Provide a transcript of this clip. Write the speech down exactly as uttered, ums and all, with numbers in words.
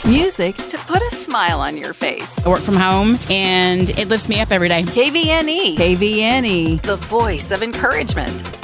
Music to put a smile on your face. I work from home, and it lifts me up every day. K V N E. K V N E, the voice of encouragement.